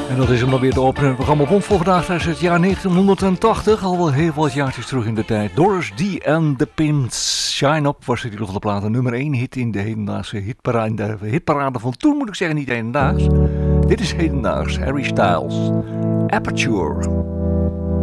En dat is hem dan weer te openen. Het programma rond voor vandaag tijdens het jaar 1980. Al wel heel wat jaartjes terug in de tijd. Doris D. and the Pins. Shine Up was de titel van de plaat. Nummer 1 hit in de hedendaagse hitparade van toen, moet ik zeggen, niet hedendaags. Dit is hedendaags. Harry Styles. Aperture.